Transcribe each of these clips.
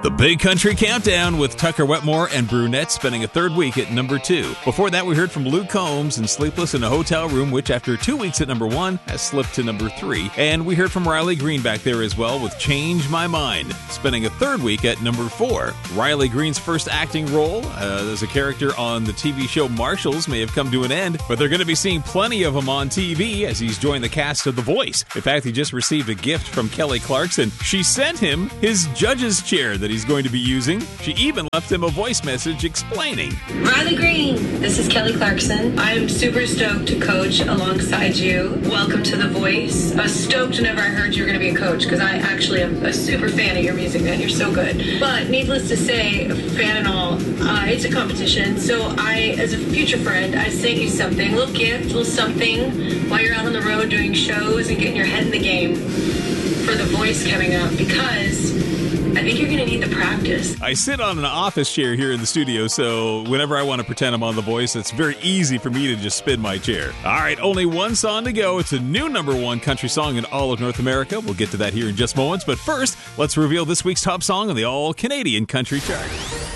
The Big Country Countdown with Tucker Wetmore and Brunette spending a third week at number 2. Before that, we heard from Luke Combs and Sleepless in a Hotel Room, which after 2 weeks at number 1 has slipped to number 3. And we heard from Riley Green back there as well with Change My Mind, spending a third week at number 4. Riley Green's first acting role as a character on the TV show Marshalls may have come to an end, but they're going to be seeing plenty of him on TV as he's joined the cast of The Voice. In fact, he just received a gift from Kelly Clarkson. She sent him his judge's chair that he's going to be using. She even left him a voice message explaining. Riley Green, this is Kelly Clarkson. I'm super stoked to coach alongside you. Welcome to The Voice. I was stoked whenever I heard you were going to be a coach because I actually am a super fan of your music, man. You're so good. But needless to say, fan and all, it's a competition. So I, as a future friend, I sent you something, a little gift, a little something while you're out on the road doing shows and getting your head in the game for The Voice coming up because I think you're going to need the practice. I sit on an office chair here in the studio, so whenever I want to pretend I'm on The Voice, it's very easy for me to just spin my chair. All right, only one song to go. It's a new number 1 country song in all of North America. We'll get to that here in just moments, but first, let's reveal this week's top song on the all-Canadian country chart.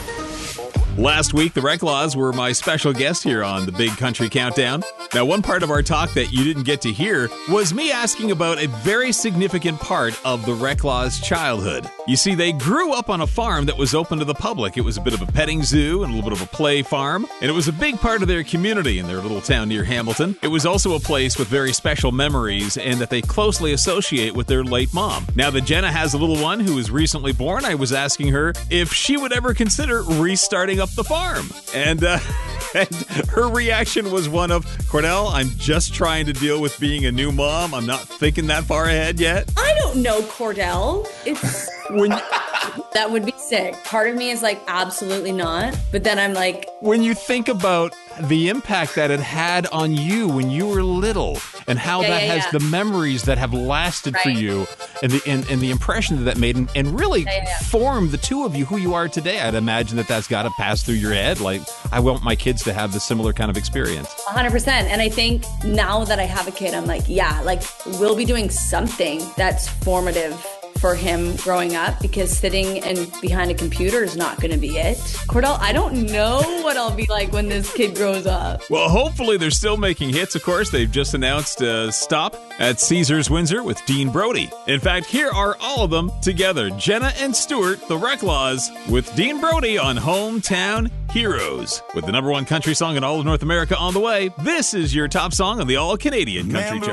Last week, the Reclaws were my special guest here on the Big Country Countdown. Now, one part of our talk that you didn't get to hear was me asking about a very significant part of the Reclaws' childhood. You see, they grew up on a farm that was open to the public. It was a bit of a petting zoo and a little bit of a play farm, and it was a big part of their community in their little town near Hamilton. It was also a place with very special memories and that they closely associate with their late mom. Now that Jenna has a little one who was recently born, I was asking her if she would ever consider restarting up the farm. And her reaction was one of, Cordell, I'm just trying to deal with being a new mom. I'm not thinking that far ahead yet. I don't know, Cordell. It's that would be sick. Part of me is like, absolutely not. But then I'm like, when you think about the impact that it had on you when you were little and how the memories that have lasted for you and the impression that made and really formed the two of you who you are today, I'd imagine that's got to pass through your head. Like, I want my kids to have the similar kind of experience. 100%. And I think now that I have a kid, I'm like, we'll be doing something that's formative for him growing up, because sitting and behind a computer is not going to be it. Cordell, I don't know what I'll be like when this kid grows up. Well, hopefully they're still making hits. Of course, they've just announced a stop at Caesars Windsor with Dean Brody. In fact, here are all of them together. Jenna and Stuart, the Reclaws, with Dean Brody on Hometown Heroes. With the number 1 country song in all of North America on the way, this is your top song on the all-Canadian country chart.